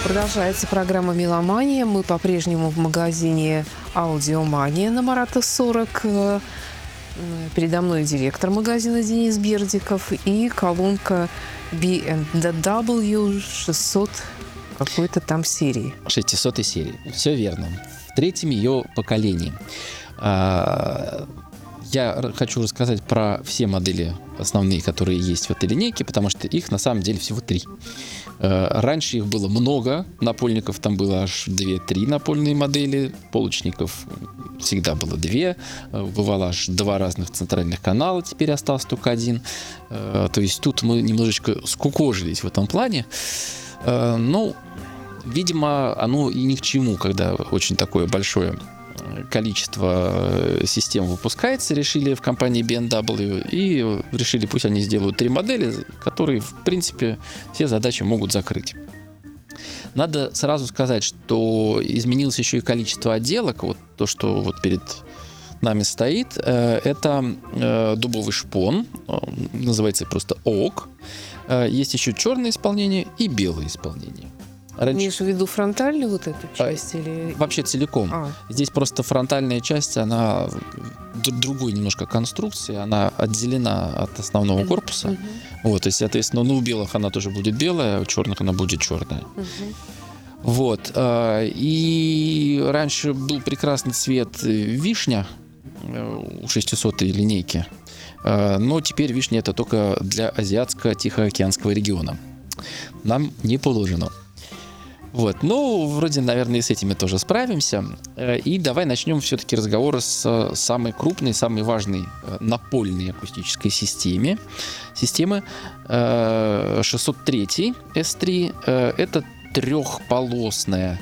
Продолжается программа «Меломания». Мы по-прежнему в магазине «Аудиомания» на Марата 40. Передо мной директор магазина Денис Бердиков и колонка B&W 600 какой-то там серии. 600 серии. Все верно. В третьем ее поколении. Я хочу рассказать про все модели основные, которые есть в этой линейке, потому что их на самом деле всего 3. Раньше их было много напольников, там было аж 2-3 напольные модели, полочников всегда было 2, бывало аж 2 разных центральных канала, теперь остался только 1. То есть тут мы немножечко скукожились в этом плане. Но, видимо, оно и ни к чему, когда очень такое большое количество систем выпускается, решили в компании B&W, и решили, пусть они сделают 3 модели, которые, в принципе, все задачи могут закрыть. Надо сразу сказать, что изменилось еще и количество отделок. Вот то, что вот перед нами стоит, это дубовый шпон, называется просто ок. Есть еще черное исполнение и белое исполнение. Имеешь в виду фронтальную вот эту часть? Или... Вообще целиком. Здесь просто фронтальная часть, она другой немножко конструкции, она отделена от основного корпуса. Вот, то есть, соответственно, у белых она тоже будет белая, а у черных она будет черная. Вот. И раньше был прекрасный цвет вишня у 600-й линейки, но теперь вишня это только для Азиатско-Тихоокеанского региона. Нам не положено. Вот, ну, вроде, наверное, и с этими тоже справимся. И давай начнем все-таки разговор с самой крупной, самой важной напольной акустической системы 603 S3. Это трехполосные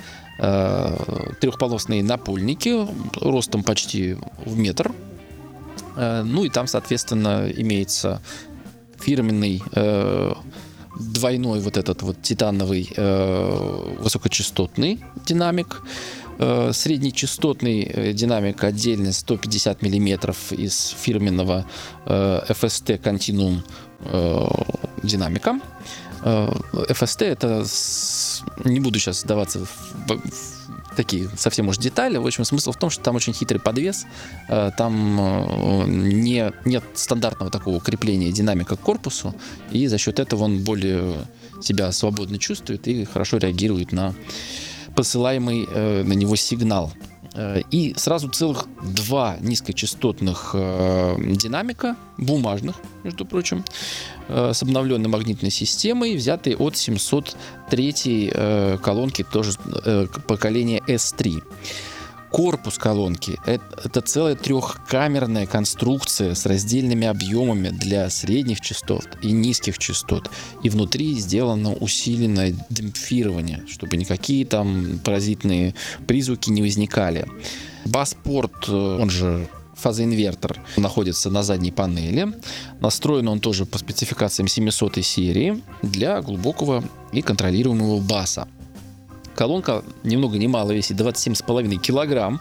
напольники ростом почти в метр. Ну и там, соответственно, имеется фирменный двойной вот этот вот титановый высокочастотный динамик, среднечастотный динамик отдельно 150 мм из фирменного FST Continuum динамика. FST это, не буду сейчас вдаваться в такие совсем уж детали. В общем, смысл в том, что там очень хитрый подвес. Там нет стандартного такого крепления динамика к корпусу, и за счет этого он более себя свободно чувствует и хорошо реагирует на посылаемый на него сигнал. И сразу целых 2 низкочастотных динамика, бумажных, между прочим, с обновленной магнитной системой, взятые от 703 колонки, тоже поколения S3. Корпус колонки — это целая трехкамерная конструкция с раздельными объемами для средних частот и низких частот. И внутри сделано усиленное демпфирование, чтобы никакие там паразитные призвуки не возникали. Бас-порт, он же фазоинвертор, находится на задней панели. Настроен он тоже по спецификациям 700 серии для глубокого и контролируемого баса. Колонка ни много ни мало весит 27,5 килограмм.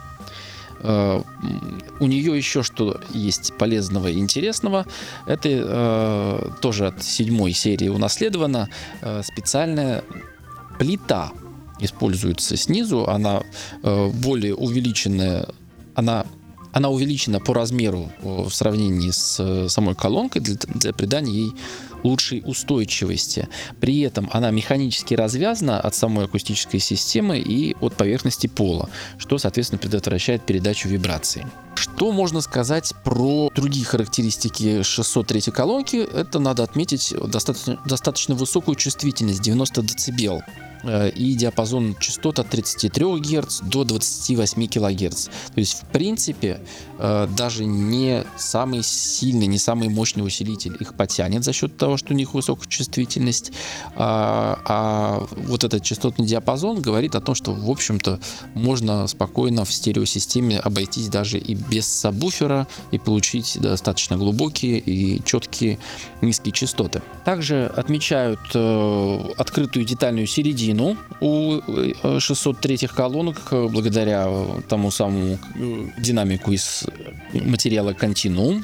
У нее еще что есть полезного и интересного. Это тоже от 7 серии унаследована. Специальная плита используется снизу. Она более увеличенная. Она увеличена по размеру в сравнении с самой колонкой для придания ей лучшей устойчивости. При этом она механически развязана от самой акустической системы и от поверхности пола, что, соответственно, предотвращает передачу вибраций. Что можно сказать про другие характеристики 603 колонки? Это надо отметить достаточно высокую чувствительность, 90 дБ. И диапазон частот от 33 Гц до 28 кГц. То есть, в принципе, даже не самый сильный, не самый мощный усилитель их потянет за счет того, что у них высокая чувствительность. А вот этот частотный диапазон говорит о том, что, в общем-то, можно спокойно в стереосистеме обойтись даже и без сабвуфера и получить достаточно глубокие и четкие низкие частоты. Также отмечают открытую детальную середину у 603 колонок благодаря тому самому динамику из материала Continuum.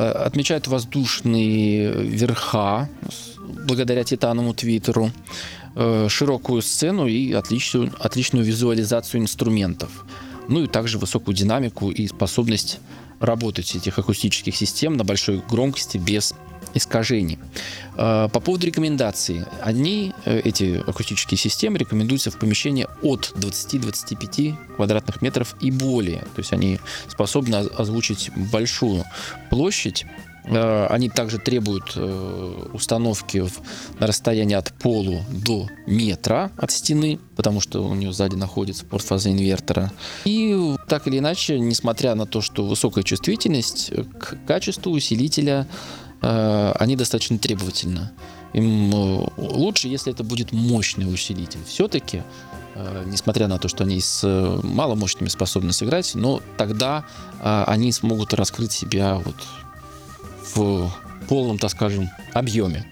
Отмечают воздушные верха благодаря титановому твиттеру. широкую сцену и отличную визуализацию инструментов. Ну и также высокую динамику и способность работать этих акустических систем на большой громкости без искажений. По поводу рекомендаций. Эти акустические системы рекомендуются в помещении от 20-25 квадратных метров и более. То есть они способны озвучить большую площадь. Они также требуют установки на расстоянии от полу до метра от стены, потому что у нее сзади находится портфаза инвертора. И так или иначе, несмотря на то, что высокая чувствительность к качеству усилителя, они достаточно требовательны. Им лучше, если это будет мощный усилитель. Все-таки, несмотря на то, что они с маломощными способны сыграть, но тогда они смогут раскрыть себя в полном, так скажем, объеме.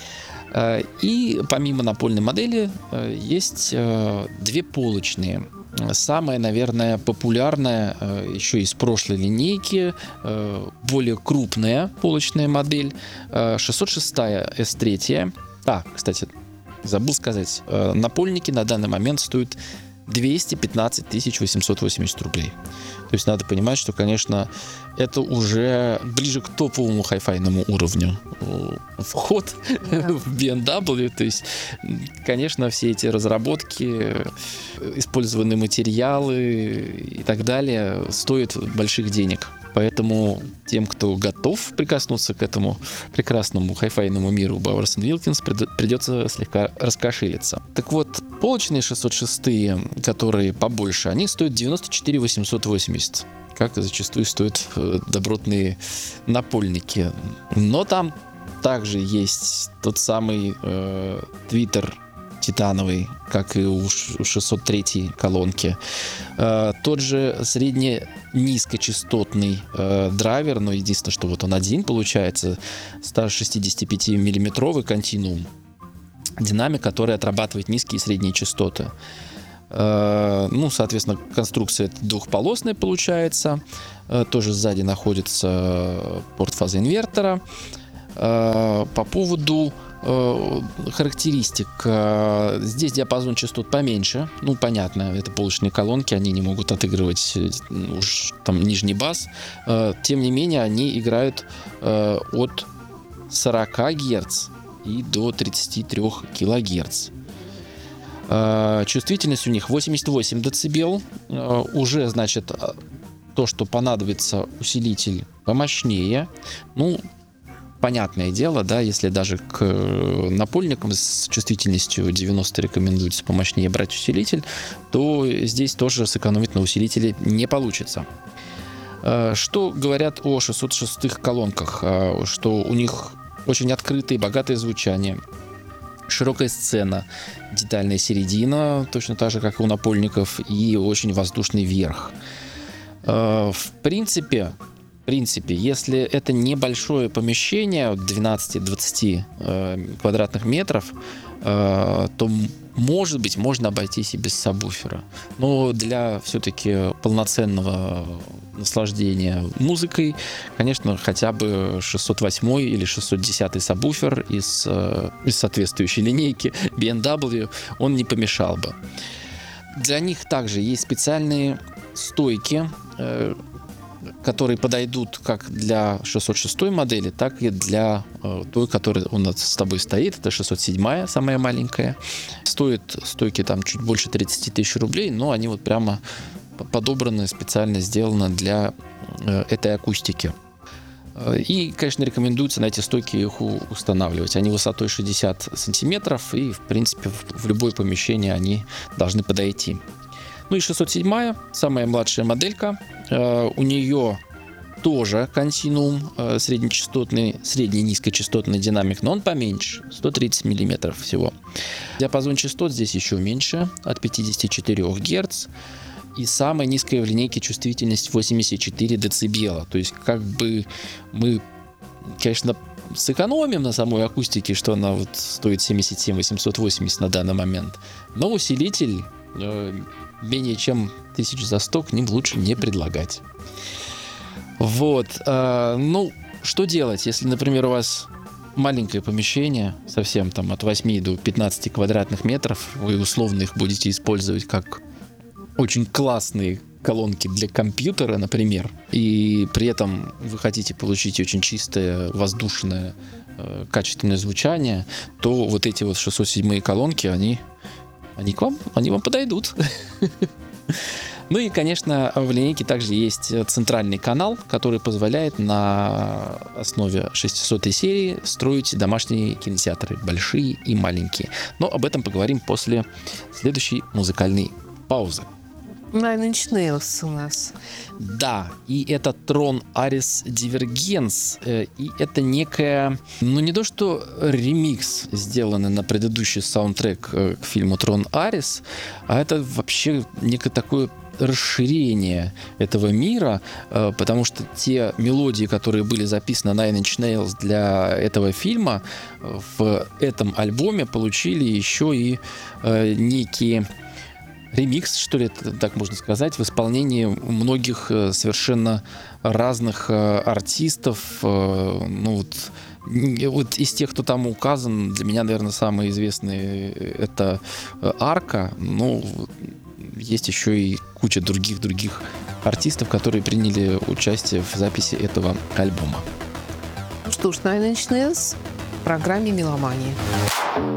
И помимо напольной модели есть две полочные. Самая, наверное, популярная еще из прошлой линейки, более крупная полочная модель 606 S3. Кстати, забыл сказать, напольники на данный момент стоят 215 880 рублей. То есть надо понимать, что, конечно, это уже ближе к топовому хай-файному уровню вход в BMW. То есть, конечно, все эти разработки, использованные материалы и так далее стоят больших денег. Поэтому тем, кто готов прикоснуться к этому прекрасному хай-файному миру Bowers & Wilkins, придется слегка раскошелиться. Так вот, полочные 606, которые побольше, они стоят 94 880, как зачастую стоят добротные напольники. Но там также есть тот самый твиттер титановый, как и у 603 колонки. Тот же средне-низкочастотный драйвер, но единственное, что он один получается, 165-миллиметровый континуум динамик, который отрабатывает низкие и средние частоты. Соответственно, конструкция двухполосная получается. Тоже сзади находится портфаза инвертора. По поводу характеристик. Здесь диапазон частот поменьше. Понятно, это полочные колонки, они не могут отыгрывать уж там нижний бас. Тем не менее, они играют от 40 Гц и до 33 кГц. Чувствительность у них 88 дБ. Уже, значит, то, что понадобится усилитель помощнее. Понятное дело, да, если даже к напольникам с чувствительностью 90 рекомендуется помощнее брать усилитель, то здесь тоже сэкономить на усилителе не получится. Что говорят о 606-х колонках? Что у них очень открытое и богатое звучание, широкая сцена, детальная середина, точно так же, как и у напольников, и очень воздушный верх. В принципе, если это небольшое помещение, 12-20 квадратных метров, то, может быть, можно обойтись и без сабвуфера. Но для все-таки полноценного наслаждения музыкой, конечно, хотя бы 608 или 610 сабвуфер из соответствующей линейки BMW, он не помешал бы. Для них также есть специальные стойки, которые подойдут как для 606 модели, так и для той, которая у нас с тобой стоит. Это 607, самая маленькая. Стоят стойки там чуть больше 30 тысяч рублей, но они прямо подобраны, специально сделаны для этой акустики. И, конечно, рекомендуется на эти стойки их устанавливать. Они высотой 60 сантиметров, и, в принципе, в любое помещение они должны подойти. И 607, самая младшая моделька. У нее тоже континуум средний низкочастотный динамик, но он поменьше, 130 мм всего. Диапазон частот здесь еще меньше, от 54 Гц. И самая низкая в линейке чувствительность 84 дБ. То есть как бы мы, конечно, сэкономим на самой акустике, что она стоит 77 880 на данный момент. Но усилитель менее чем 1000 за 100 к ним лучше не предлагать. Что делать, если, например, у вас маленькое помещение, совсем там от 8 до 15 квадратных метров. Вы условно их будете использовать как очень классные колонки для компьютера, например. И при этом вы хотите получить очень чистое, воздушное, качественное звучание, то вот эти вот 607 колонки, они вам подойдут. Ну и, конечно, в линейке также есть центральный канал, который позволяет на основе 600 серии строить домашние кинотеатры, большие и маленькие. Но об этом поговорим после следующей музыкальной паузы. Nine Inch Nails у нас. Да, и это Tron Ares Divergence, и это некая, ну не то что ремикс, сделанный на предыдущий саундтрек к фильму Tron Ares, а это вообще некое такое расширение этого мира, потому что те мелодии, которые были записаны на Nine Inch Nails для этого фильма, в этом альбоме получили еще и некие ремикс, что ли, это так можно сказать, в исполнении многих совершенно разных артистов. Ну вот из тех, кто там указан, для меня, наверное, самый известный это Арка. Ну, есть еще и куча других артистов, которые приняли участие в записи этого альбома. Ну что ж, Nine Inch Nails в программе «Меломания».